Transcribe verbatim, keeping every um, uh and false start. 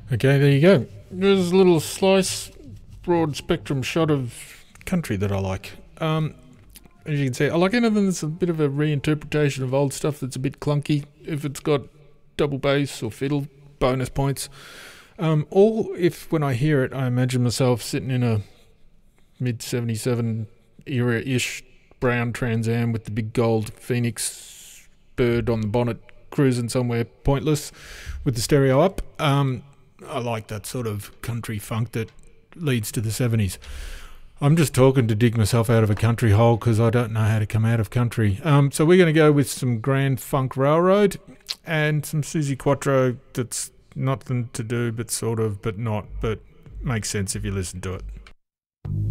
Okay, there you go. There's a little slice, broad spectrum shot of country that I like. Um, as you can see, I like anything that's a bit of a reinterpretation of old stuff that's a bit clunky. If it's got double bass or fiddle, bonus points. Um, or if when I hear it, I imagine myself sitting in a mid seventy-seven era-ish brown Trans Am with the big gold Phoenix bird on the bonnet, cruising somewhere pointless with the stereo up. Um, I like that sort of country funk that leads to the seventies. I'm just talking to dig myself out of a country hole because I don't know how to come out of country. Um, so we're going to go with some Grand Funk Railroad and some Suzi Quatro that's nothing to do but sort of, but not, but makes sense if you listen to it.